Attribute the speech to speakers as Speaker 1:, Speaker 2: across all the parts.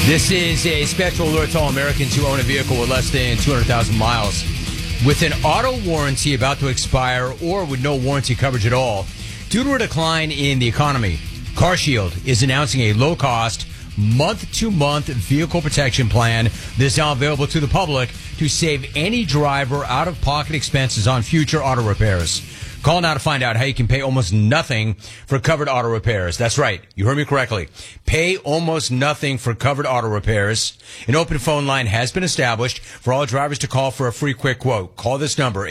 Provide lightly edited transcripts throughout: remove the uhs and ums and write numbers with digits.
Speaker 1: This is a special alert to all Americans who own a vehicle with less than 200,000 miles. With an auto warranty about to expire or with no warranty coverage at all, due to a decline in the economy, CarShield is announcing a low-cost, month-to-month vehicle protection plan that is now available to the public to save any driver out-of-pocket expenses on future auto repairs. Call now to find out how you can pay almost nothing for covered auto repairs. That's right. You heard me correctly. Pay almost nothing for covered auto repairs. An open phone line has been established for all drivers to call for a free quick quote. Call this number,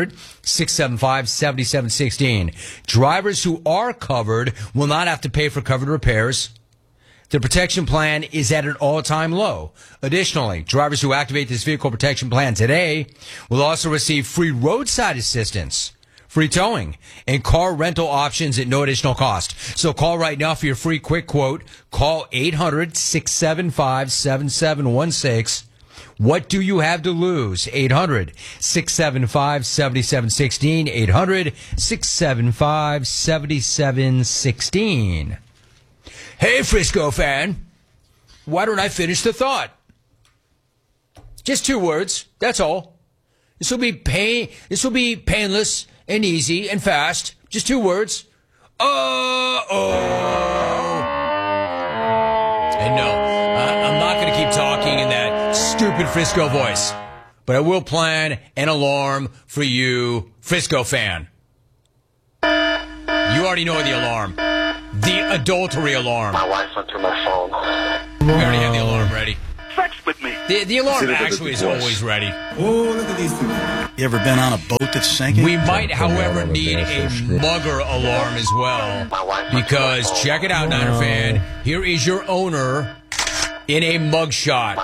Speaker 1: 800-675-7716. Drivers who are covered will not have to pay for covered repairs. The protection plan is at an all-time low. Additionally, drivers who activate this vehicle protection plan today will also receive free roadside assistance, free towing, and car rental options at no additional cost. So call right now for your free quick quote. Call 800-675-7716. What do you have to lose? 800-675-7716. 800-675-7716. Hey, Frisco fan. Why don't I finish the thought? Just 2 words. That's all. This will be painless and easy and fast. Just 2 words. And no, I'm not going to keep talking in that stupid Frisco voice, but I will plan an alarm for you, Frisco fan. You already know the alarm. The adultery alarm.
Speaker 2: My wife went through my phone.
Speaker 1: We already have the alarm ready.
Speaker 2: Sex with me.
Speaker 1: The alarm actually is always ready.
Speaker 3: Oh, look at these two. You ever been on a boat that's sinking?
Speaker 1: We might, however, need a mugger alarm as well. Because, check it out, Niner fan, here is your owner in a mugshot.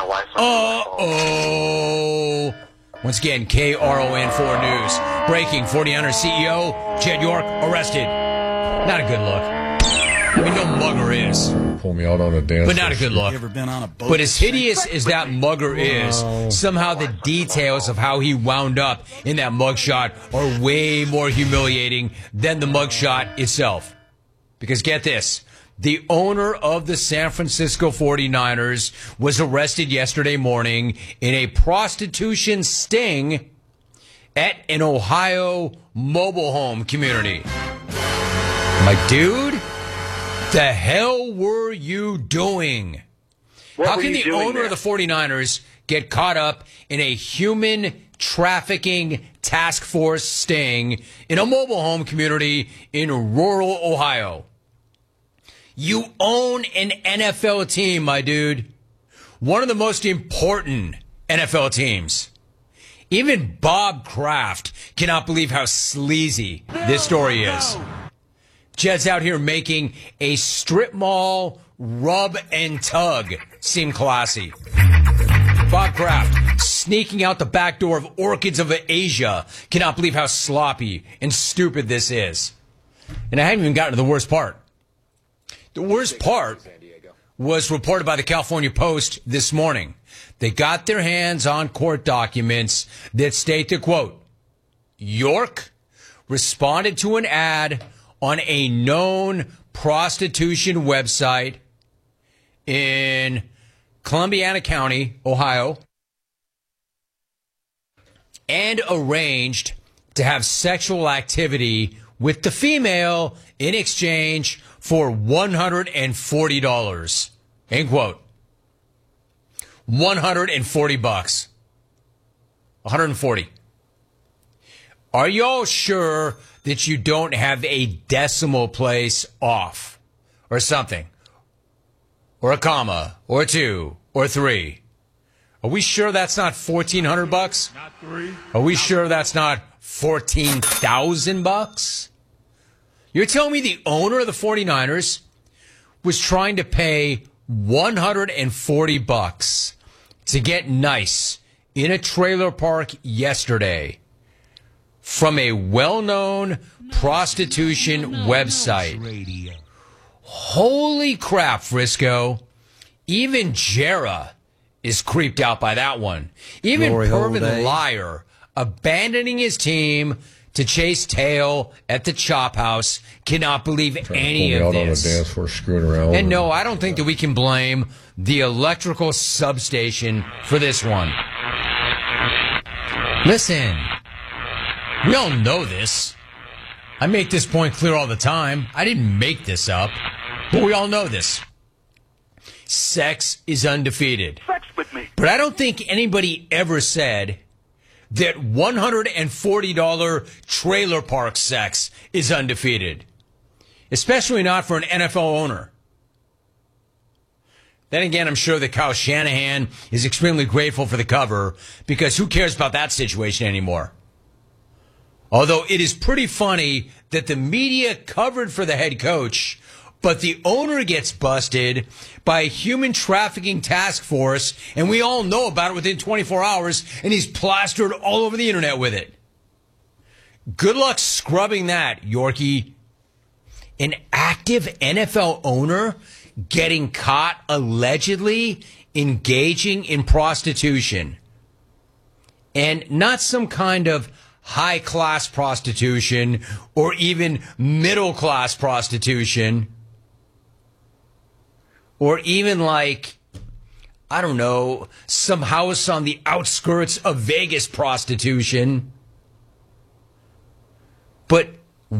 Speaker 1: Uh-oh. Once again, KRON4 News. Breaking, 49ers CEO, Jed York, arrested. Not a good look. I mean, no mugger is.
Speaker 4: Pull me out on a dance.
Speaker 1: But not a good look.
Speaker 3: You ever been on a boat?
Speaker 1: But as hideous as that mugger is, somehow the details of how he wound up in that mugshot are way more humiliating than the mugshot itself. Because get this, the owner of the San Francisco 49ers was arrested yesterday morning in a prostitution sting at an Ohio mobile home community. My dude, the hell were you doing? How can the owner of the 49ers get caught up in a human trafficking task force sting in a mobile home community in rural Ohio? You own an NFL team, my dude. One of the most important NFL teams. Even Bob Kraft cannot believe how sleazy this story is. Jed's out here making a strip mall rub and tug seem classy. Bob Kraft sneaking out the back door of Orchids of Asia cannot believe how sloppy and stupid this is. And I haven't even gotten to the worst part. The worst part was reported by the California Post this morning. They got their hands on court documents that state the quote, York responded to an ad on a known prostitution website in Columbiana County, Ohio, and arranged to have sexual activity with the female in exchange for $140. End quote. $140. 140. Are y'all sure that you don't have a decimal place off or something, or a comma, or 2, or 3? Are we sure that's not $1,400?
Speaker 4: Not 3.
Speaker 1: Are we sure that's not $14,000? You're telling me the owner of the 49ers was trying to pay $140 to get nice in a trailer park yesterday from a well-known prostitution website. Holy crap, Frisco. Even Jera is creeped out by that one. Even Pervin Liar abandoning his team to chase tail at the Chop House cannot believe any of
Speaker 4: out
Speaker 1: this.
Speaker 4: On the dance floor, screwing around.
Speaker 1: And no, I don't think that we can blame the electrical substation for this one. Listen, we all know this. I make this point clear all the time. I didn't make this up, but we all know this. Sex is undefeated.
Speaker 2: Sex with me.
Speaker 1: But I don't think anybody ever said that $140 trailer park sex is undefeated. Especially not for an NFL owner. Then again, I'm sure that Kyle Shanahan is extremely grateful for the cover because who cares about that situation anymore? Although it is pretty funny that the media covered for the head coach, but the owner gets busted by a human trafficking task force, and we all know about it within 24 hours, and he's plastered all over the internet with it. Good luck scrubbing that, Yorkie. An active NFL owner getting caught allegedly engaging in prostitution. And not some kind of high-class prostitution or even middle-class prostitution. Or even like, I don't know, some house on the outskirts of Vegas prostitution. But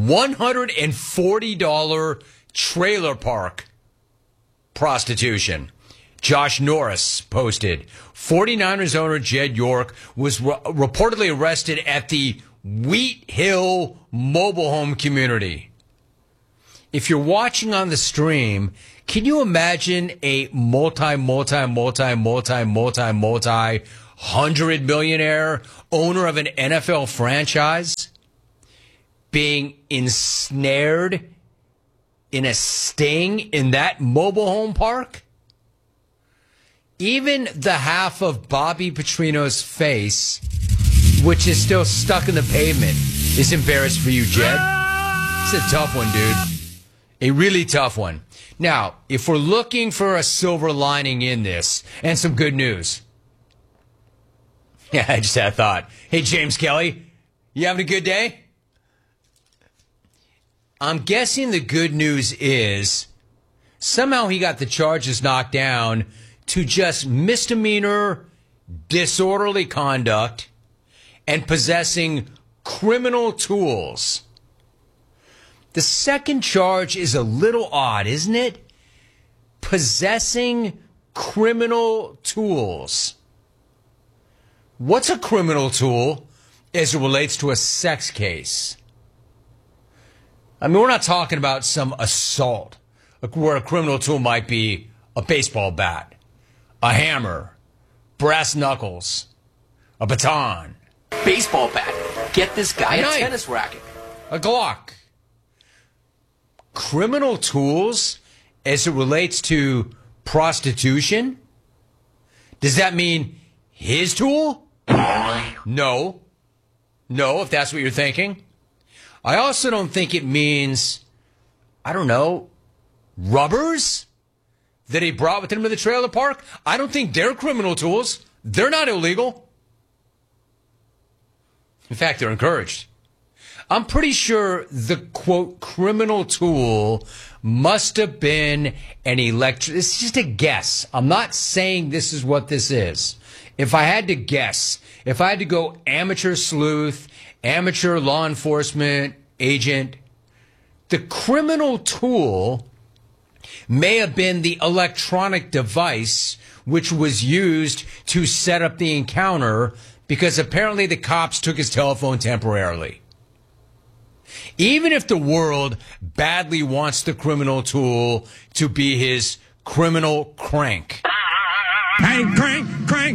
Speaker 1: $140 trailer park prostitution. Josh Norris posted, 49ers owner Jed York was reportedly arrested at the Wheat Hill mobile home community. If you're watching on the stream, can you imagine a multi-hundred millionaire owner of an NFL franchise being ensnared in a sting in that mobile home park? Even the half of Bobby Petrino's face, which is still stuck in the pavement, is embarrassed for you, Jed. It's a tough one, dude. A really tough one. Now, if we're looking for a silver lining in this and some good news. Yeah, I just had a thought. Hey, James Kelly, you having a good day? I'm guessing the good news is somehow he got the charges knocked down to just misdemeanor, disorderly conduct, and possessing criminal tools. The second charge is a little odd, isn't it? Possessing criminal tools. What's a criminal tool as it relates to a sex case? I mean, we're not talking about some assault where a criminal tool might be a baseball bat, a hammer, brass knuckles, a baton.
Speaker 5: Baseball bat. Get this guy a
Speaker 1: knife.
Speaker 5: tennis racket.
Speaker 1: A Glock. Criminal tools as it relates to prostitution? Does that mean his tool? No. No, if that's what you're thinking. I also don't think it means, I don't know, rubbers that he brought with him to the trailer park. I don't think they're criminal tools. They're not illegal. In fact, they're encouraged. I'm pretty sure the, quote, criminal tool must have been an electric. It's just a guess. I'm not saying this is what this is. If I had to guess, if I had to go amateur sleuth, amateur law enforcement agent, the criminal tool may have been the electronic device which was used to set up the encounter because apparently the cops took his telephone temporarily. Even if the world badly wants the criminal tool to be his criminal crank.
Speaker 3: Crank, crank, crank.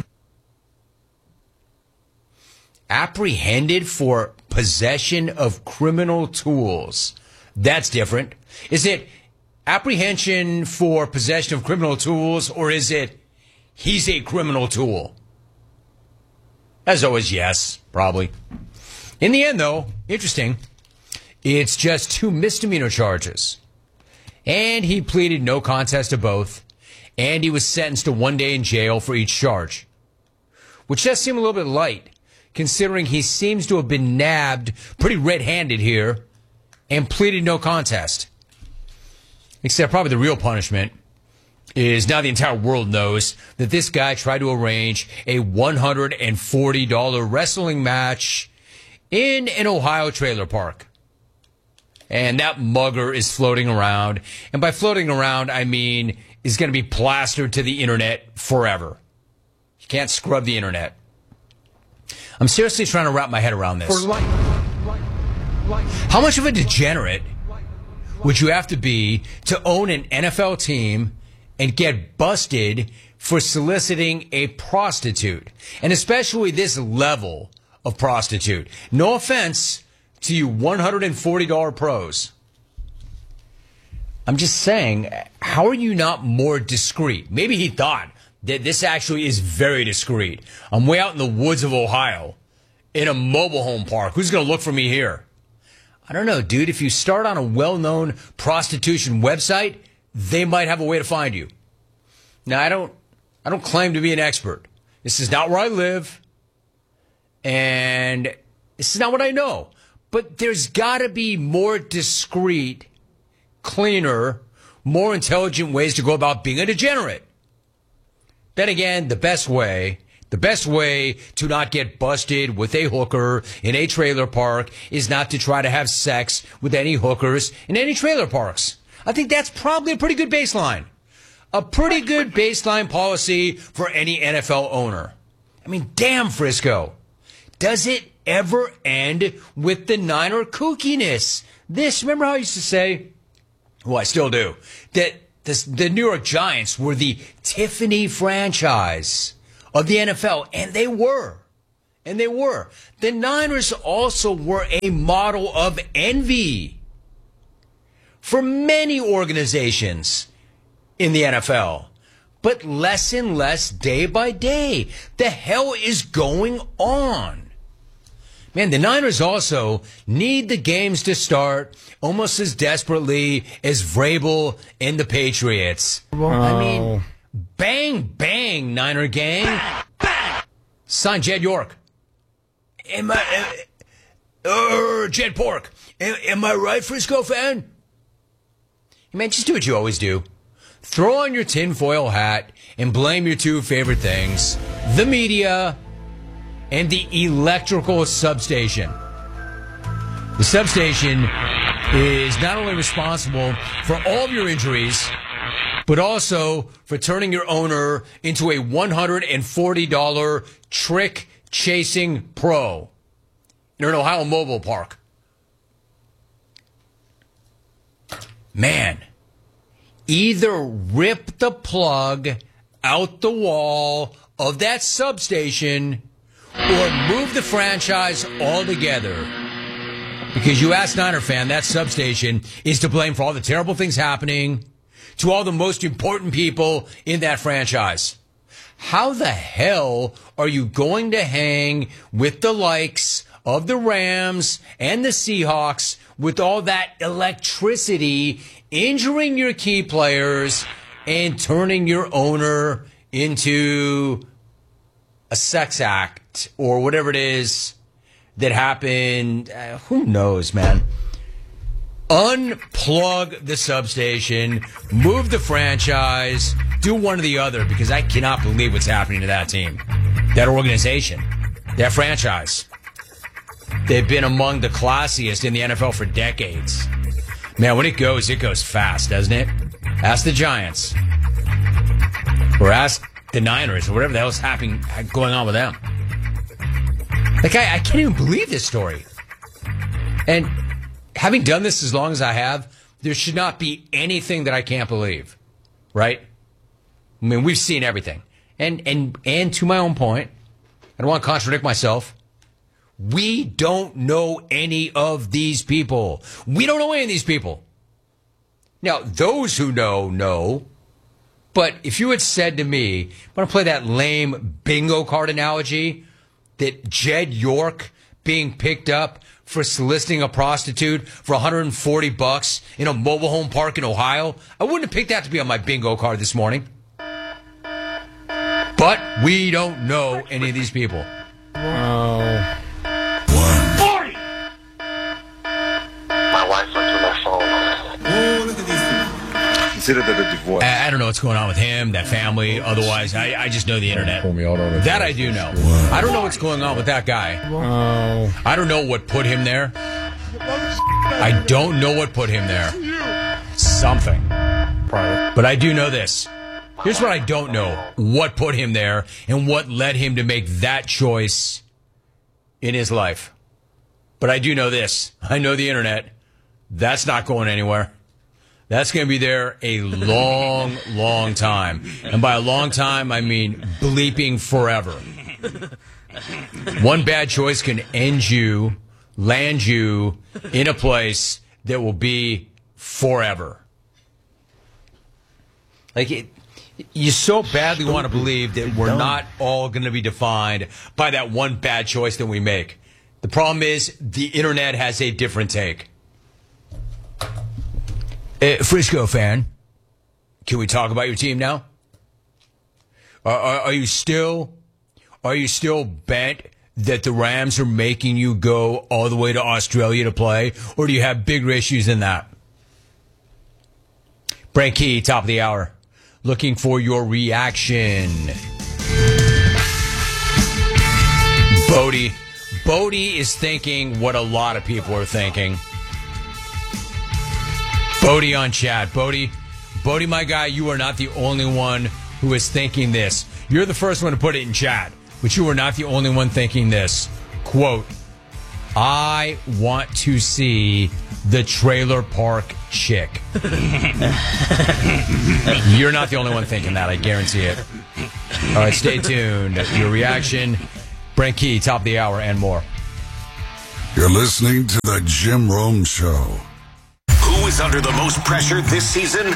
Speaker 1: Apprehended for possession of criminal tools. That's different. Is it apprehension for possession of criminal tools, or is it he's a criminal tool? As always, yes, probably. In the end, though, interesting. It's just 2 misdemeanor charges. And he pleaded no contest to both. And he was sentenced to 1 day in jail for each charge. Which does seem a little bit light, considering he seems to have been nabbed pretty red-handed here and pleaded no contest. Except probably the real punishment is now the entire world knows that this guy tried to arrange a $140 wrestling match in an Ohio trailer park. And that mugger is floating around. And by floating around, I mean is going to be plastered to the internet forever. You can't scrub the internet. I'm seriously trying to wrap my head around this. For life. How much of a degenerate would you have to be to own an NFL team and get busted for soliciting a prostitute? And especially this level of prostitute. No offense to you $140 pros. I'm just saying, how are you not more discreet? Maybe he thought that this actually is very discreet. I'm way out in the woods of Ohio in a mobile home park. Who's going to look for me here? I don't know, dude. If you start on a well-known prostitution website, they might have a way to find you. Now, I don't claim to be an expert. This is not where I live, and this is not what I know. But there's got to be more discreet, cleaner, more intelligent ways to go about being a degenerate. Then again, the best way to not get busted with a hooker in a trailer park is not to try to have sex with any hookers in any trailer parks. I think that's probably a pretty good baseline. A pretty good baseline policy for any NFL owner. I mean, damn, Frisco. Does it ever end with the Niner kookiness? Remember how I used to say, well, I still do, that the New York Giants were the Tiffany franchise of the NFL, and they were. And they were. The Niners also were a model of envy for many organizations in the NFL. But less and less day by day. The hell is going on? Man, the Niners also need the games to start almost as desperately as Vrabel and the Patriots. I mean, bang, bang, Niner gang. Bang, bang. Son, Jed York. Jed Pork. Am I right, Frisco fan? Man, just do what you always do. Throw on your tinfoil hat and blame your two favorite things, the media and the electrical substation. The substation is not only responsible for all of your injuries, but also for turning your owner into a $140 trick-chasing pro in an Ohio mobile park. Man, either rip the plug out the wall of that substation or move the franchise altogether. Because you ask Niner fan, that substation is to blame for all the terrible things happening to all the most important people in that franchise. How the hell are you going to hang with the likes of the Rams and the Seahawks with all that electricity, injuring your key players and turning your owner into a sex act or whatever it is that happened? Who knows, man? Unplug the substation, move the franchise, do one or the other, because I cannot believe what's happening to that team, that organization, that franchise. They've been among the classiest in the NFL for decades. Man, when it goes fast, doesn't it? Ask the Giants. Or ask the Niners, or whatever the hell's going on with them. Like, I can't even believe this story. And having done this as long as I have, there should not be anything that I can't believe. Right? I mean, we've seen everything. And to my own point, I don't want to contradict myself. We don't know any of these people. We don't know any of these people. Now, those who know. But if you had said to me, I'm going to play that lame bingo card analogy, that Jed York being picked up for soliciting a prostitute for $140 in a mobile home park in Ohio, I wouldn't have picked that to be on my bingo card this morning. But we don't know any of these people.
Speaker 4: Oh.
Speaker 2: consider that a divorce.
Speaker 1: I don't know what's going on with him, that family. Otherwise, I just know the internet. That I do know. I don't know what's going on with that guy. I don't know what put him there. I don't know what put him there. Something. But I do know this. Here's what I don't know. What put him there and what led him to make that choice in his life. But I do know this. I know the internet. That's not going anywhere. That's going to be there a long, long time. And by a long time, I mean bleeping forever. One bad choice can end you, land you in a place that will be forever. Like, you so badly want to believe that we're not all going to be defined by that one bad choice that we make. The problem is the internet has a different take. Frisco fan, can we talk about your team now? Are you still bent that the Rams are making you go all the way to Australia to play, or do you have bigger issues than that? Brent Key, top of the hour. Looking for your reaction. Bodie is thinking what a lot of people are thinking. Bodie on chat. Bodie, my guy, you are not the only one who is thinking this. You're the first one to put it in chat, but you are not the only one thinking this. Quote, I want to see the trailer park chick. You're not the only one thinking that, I guarantee it. All right, stay tuned. Your reaction, Brent Key, top of the hour, and more.
Speaker 4: You're listening to the Jim Rome Show.
Speaker 6: Who is under the most pressure this season?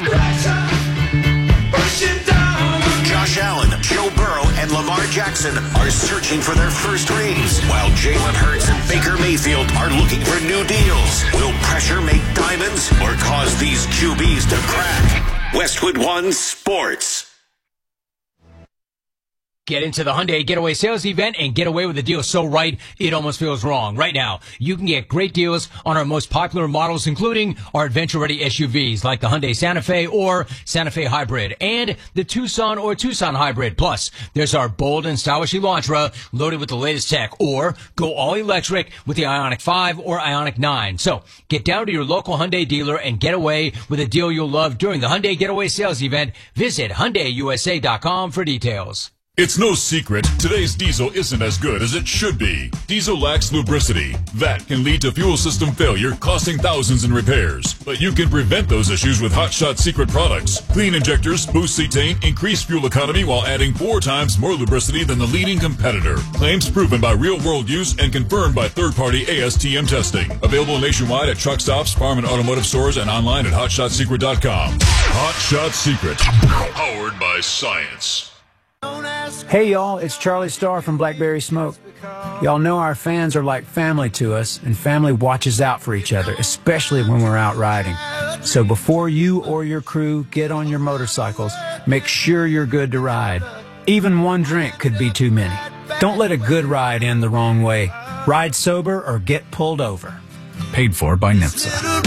Speaker 6: Josh Allen, Joe Burrow, and Lamar Jackson are searching for their first rings, while Jalen Hurts and Baker Mayfield are looking for new deals. Will pressure make diamonds or cause these QBs to crack? Westwood One Sports.
Speaker 1: Get into the Hyundai Getaway Sales Event and get away with a deal so right, it almost feels wrong. Right now, you can get great deals on our most popular models, including our adventure-ready SUVs like the Hyundai Santa Fe or Santa Fe Hybrid and the Tucson or Tucson Hybrid. Plus, there's our bold and stylish Elantra loaded with the latest tech, or go all-electric with the Ioniq 5 or Ioniq 9. So, get down to your local Hyundai dealer and get away with a deal you'll love during the Hyundai Getaway Sales Event. Visit HyundaiUSA.com for details.
Speaker 7: It's no secret, today's diesel isn't as good as it should be. Diesel lacks lubricity. That can lead to fuel system failure, costing thousands in repairs. But you can prevent those issues with Hot Shot Secret products. Clean injectors, boost cetane, increase fuel economy while adding 4 times more lubricity than the leading competitor. Claims proven by real-world use and confirmed by third-party ASTM testing. Available nationwide at truck stops, farm and automotive stores, and online at HotShotSecret.com. Hot Shot Secret. Powered by science.
Speaker 8: Hey y'all, it's Charlie Starr from Blackberry Smoke. Y'all know our fans are like family to us, and family watches out for each other, especially when we're out riding. So before you or your crew get on your motorcycles, make sure you're good to ride. Even one drink could be too many. Don't let a good ride end the wrong way. Ride sober or get pulled over. Paid for by NHTSA.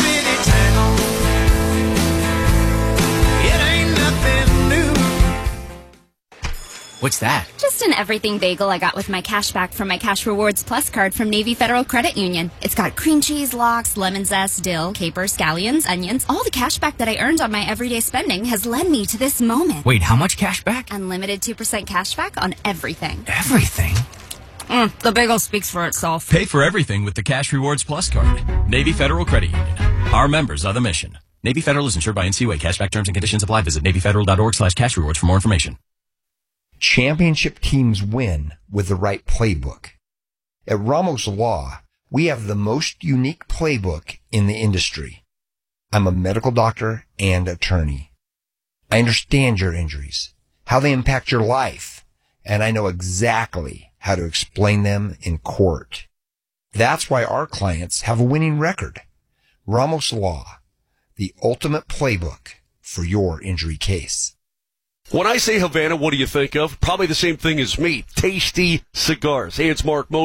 Speaker 5: What's that?
Speaker 9: Just an everything bagel I got with my cash back from my Cash Rewards Plus card from Navy Federal Credit Union. It's got cream cheese, lox, lemon zest, dill, capers, scallions, onions. All the cash back that I earned on my everyday spending has led me to this moment.
Speaker 5: Wait, how much cash back?
Speaker 9: Unlimited 2% cash back on everything.
Speaker 5: Everything?
Speaker 9: The bagel speaks for itself.
Speaker 10: Pay for everything with the Cash Rewards Plus card. Navy Federal Credit Union. Our members are the mission. Navy Federal is insured by NCUA. Cashback terms and conditions apply. Visit NavyFederal.org/cashrewards for more information.
Speaker 11: Championship teams win with the right playbook. At Ramos Law, we have the most unique playbook in the industry. I'm a medical doctor and attorney. I understand your injuries, how they impact your life, and I know exactly how to explain them in court. That's why our clients have a winning record. Ramos Law, the ultimate playbook for your injury case.
Speaker 12: When I say Havana, what do you think of? Probably the same thing as me. Tasty cigars. Hey, it's Mark Mosher.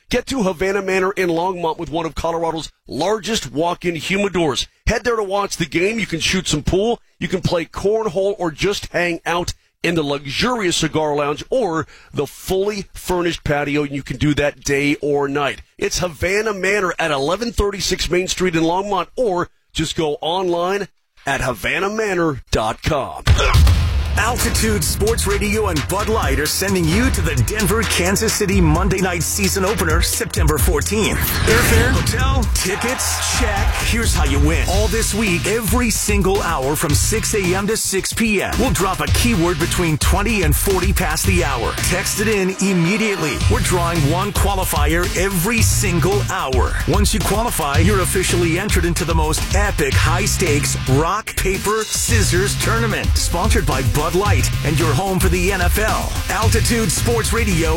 Speaker 12: Get to Havana Manor in Longmont with one of Colorado's largest walk-in humidors. Head there to watch the game. You can shoot some pool, you can play cornhole, or just hang out in the luxurious cigar lounge or the fully furnished patio. You can do that day or night. It's Havana Manor at 1136 Main Street in Longmont, or just go online at HavanaManor.com.
Speaker 13: Altitude Sports Radio and Bud Light are sending you to the Denver-Kansas City Monday night season opener, September 14th. Airfare, hotel, tickets, check. Here's how you win. All this week, every single hour from 6 a.m. to 6 p.m. We'll drop a keyword between 20 and 40 past the hour. Text it in immediately. We're drawing one qualifier every single hour. Once you qualify, you're officially entered into the most epic high-stakes rock, paper, scissors tournament. Sponsored by Bud Light and your home for the NFL. Altitude Sports Radio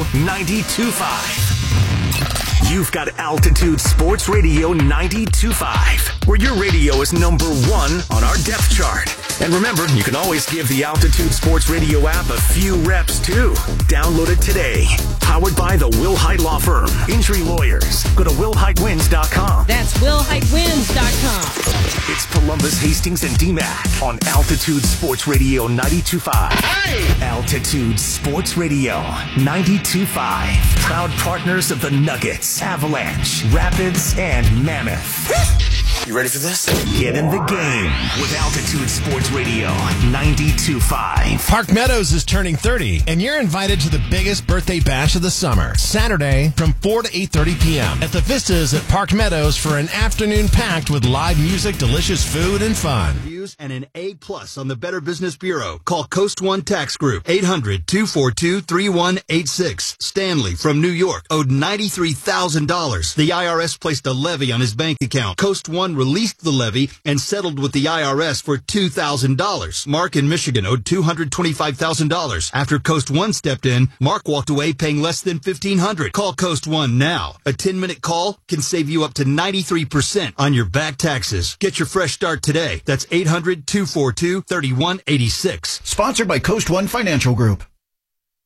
Speaker 13: 92.5. You've got Altitude Sports Radio 92.5, where your radio is number one on our depth chart. And remember, you can always give the Altitude Sports Radio app a few reps, too. Download it today. Powered by the Will Hite Law Firm. Injury lawyers. Go to WillHiteWins.com.
Speaker 14: That's WillHiteWins.com.
Speaker 13: It's Columbus, Hastings, and DMAC on Altitude Sports Radio 92.5. Hey! Altitude Sports Radio 92.5. Proud partners of the Nuggets, Avalanche, Rapids, and Mammoth.
Speaker 6: You ready for this?
Speaker 13: Get in the game with Altitude Sports Radio 92.5.
Speaker 15: Park Meadows is turning 30, and you're invited to the biggest birthday bash of the summer, Saturday from 4 to 8:30 p.m. at the Vistas at Park Meadows for an afternoon packed with live music, delicious food, and fun.
Speaker 16: And an A+ on the Better Business Bureau. Call Coast One Tax Group, 800-242-3186. Stanley from New York owed $93,000. The IRS placed a levy on his bank account. Coast One released the levy and settled with the IRS for $2,000. Mark in Michigan owed $225,000. After Coast One stepped in, Mark walked away paying less than $1,500. Call Coast One now. A 10-minute call can save you up to 93% on your back taxes. Get your fresh start today. That's 800-242-3186.
Speaker 3: Sponsored by Coast One Financial Group.